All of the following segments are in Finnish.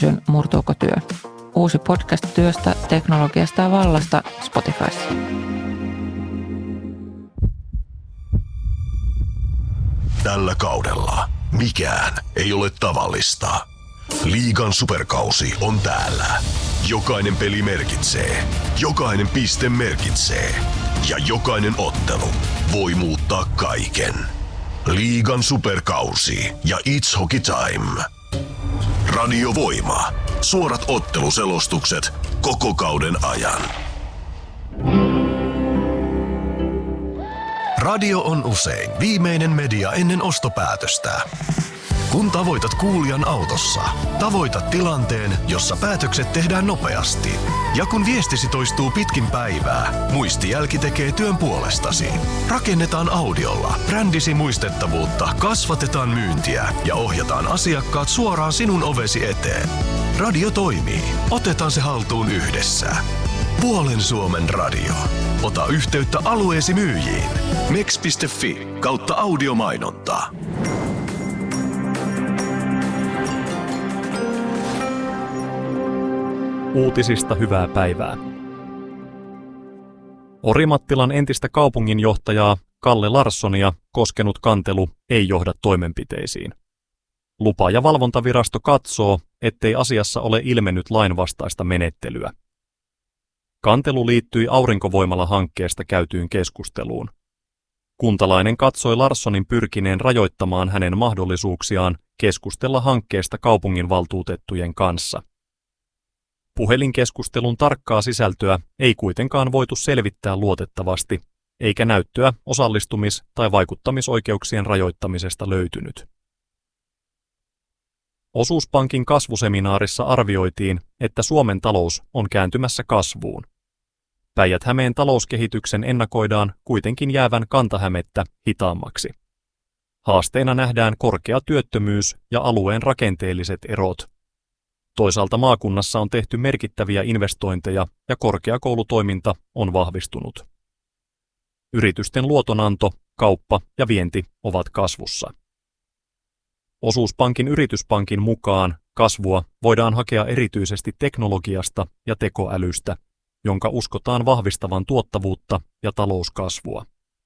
Murtuuko työ? Uusi podcast työstä, teknologiasta ja vallasta Spotifyssa. Tällä kaudella mikään ei ole tavallista. Liigan superkausi on täällä. Jokainen peli merkitsee, jokainen piste merkitsee ja jokainen ottelu voi muuttaa kaiken. Liigan superkausi ja It's Hockey Time. Radio Voima. Suorat otteluselostukset koko kauden ajan. Radio on usein viimeinen media ennen ostopäätöstä. Kun tavoitat kuulijan autossa, tavoitat tilanteen, jossa päätökset tehdään nopeasti. Ja kun viestisi toistuu pitkin päivää, muistijälki tekee työn puolestasi. Rakennetaan audiolla brändisi muistettavuutta, kasvatetaan myyntiä ja ohjataan asiakkaat suoraan sinun ovesi eteen. Radio toimii. Otetaan se haltuun yhdessä. Puolen Suomen radio. Ota yhteyttä alueesi myyjiin. mex.fi/audiomainonta. Uutisista hyvää päivää. Orimattilan entistä kaupunginjohtajaa Kalle Larssonia koskenut kantelu ei johda toimenpiteisiin. Lupa- ja valvontavirasto katsoo, ettei asiassa ole ilmennyt lainvastaista menettelyä. Kantelu liittyi aurinkovoimala-hankkeesta käytyyn keskusteluun. Kuntalainen katsoi Larssonin pyrkineen rajoittamaan hänen mahdollisuuksiaan keskustella hankkeesta kaupunginvaltuutettujen kanssa. Puhelinkeskustelun tarkkaa sisältöä ei kuitenkaan voitu selvittää luotettavasti, eikä näyttöä osallistumis- tai vaikuttamisoikeuksien rajoittamisesta löytynyt. Osuuspankin kasvuseminaarissa arvioitiin, että Suomen talous on kääntymässä kasvuun. Päijät-Hämeen talouskehityksen ennakoidaan kuitenkin jäävän Kanta-Hämettä hitaammaksi. Haasteena nähdään korkea työttömyys ja alueen rakenteelliset erot. Toisaalta maakunnassa on tehty merkittäviä investointeja ja korkeakoulutoiminta on vahvistunut. Yritysten luotonanto, kauppa ja vienti ovat kasvussa. Osuuspankin Yrityspankin mukaan kasvua voidaan hakea erityisesti teknologiasta ja tekoälystä, jonka uskotaan vahvistavan tuottavuutta ja talouskasvua.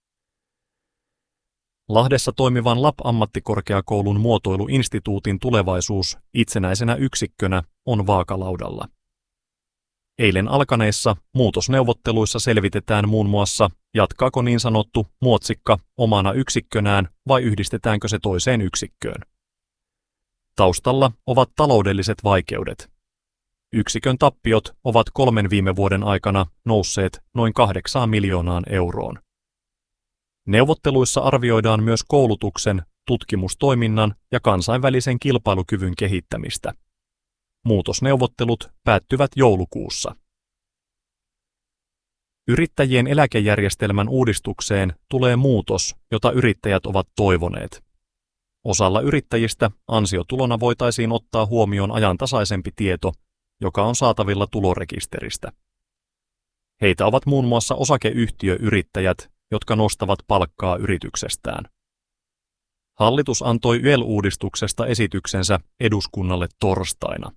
Lahdessa toimivan LAP-ammattikorkeakoulun muotoiluinstituutin tulevaisuus itsenäisenä yksikkönä on vaakalaudalla. Eilen alkaneissa muutosneuvotteluissa selvitetään muun muassa, jatkaako niin sanottu muotsikka omana yksikkönään vai yhdistetäänkö se toiseen yksikköön. Taustalla ovat taloudelliset vaikeudet. Yksikön tappiot ovat 3 viime vuoden aikana nousseet noin 8 miljoonaan euroon. Neuvotteluissa arvioidaan myös koulutuksen, tutkimustoiminnan ja kansainvälisen kilpailukyvyn kehittämistä. Muutosneuvottelut päättyvät joulukuussa. Yrittäjien eläkejärjestelmän uudistukseen tulee muutos, jota yrittäjät ovat toivoneet. Osalla yrittäjistä ansiotulona voitaisiin ottaa huomioon ajantasaisempi tieto, joka on saatavilla tulorekisteristä. Heitä ovat muun muassa osakeyhtiöyrittäjät, jotka nostavat palkkaa yrityksestään. Hallitus antoi YEL-uudistuksesta esityksensä eduskunnalle torstaina.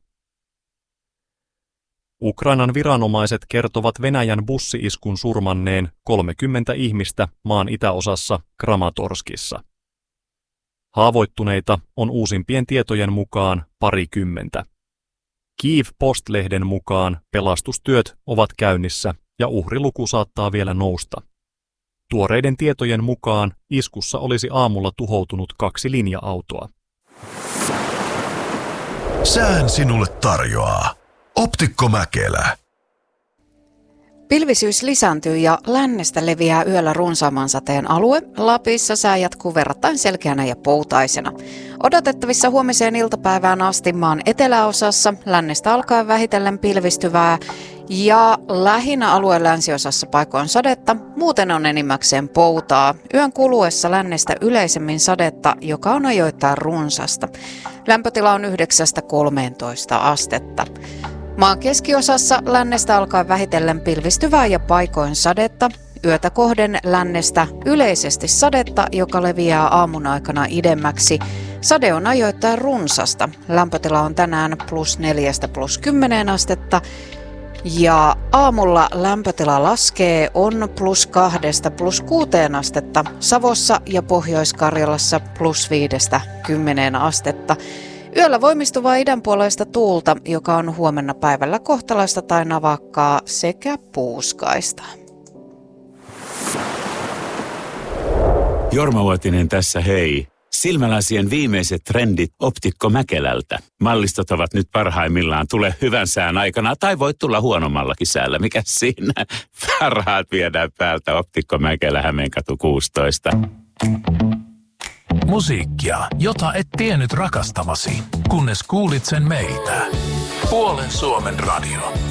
Ukrainan viranomaiset kertovat Venäjän bussi-iskun surmanneen 30 ihmistä maan itäosassa Kramatorskissa. Haavoittuneita on uusimpien tietojen mukaan 20. Kyiv Post-lehden mukaan pelastustyöt ovat käynnissä ja uhriluku saattaa vielä nousta. Tuoreiden tietojen mukaan iskussa olisi aamulla tuhoutunut 2 linja-autoa. Sään sinulle tarjoaa Optikko Mäkelä. Pilvisyys lisääntyy ja lännestä leviää yöllä runsaamman sateen alue. Lapissa sää jatkuu verrattain selkeänä ja poutaisena. Odotettavissa huomiseen iltapäivään asti maan eteläosassa lännestä alkaen vähitellen pilvistyvää ja lähinnä alueen länsiosassa paikoin sadetta, muuten on enimmäkseen poutaa. Yön kuluessa lännestä yleisemmin sadetta, joka on ajoittain runsasta. Lämpötila on 9–13 astetta. Maan keskiosassa lännestä alkaa vähitellen pilvistyvää ja paikoin sadetta. Yötä kohden lännestä yleisesti sadetta, joka leviää aamun aikana idemmäksi. Sade on ajoittain runsasta. Lämpötila on tänään +4 +10 astetta. Ja aamulla lämpötila laskee, on +2 +6 astetta. Savossa ja Pohjois-Karjalassa +5 10 astetta. Yöllä voimistuvaa idänpuoleista tuulta, joka on huomenna päivällä kohtalaista tai navakkaa sekä puuskaista. Jorma Vuotinen tässä, hei. Silmälasien viimeiset trendit Optikko Mäkelältä. Mallistot ovat nyt parhaimmillaan. Tule hyvän sään aikana tai voit tulla huonommallakin säällä. Mikä siinä? Parhaat viedään päältä. Optikko Mäkelä, Hämeenkatu 16. Musiikkia, jota et tiennyt rakastavasi, kunnes kuulit sen meiltä. Puolen Suomen radio.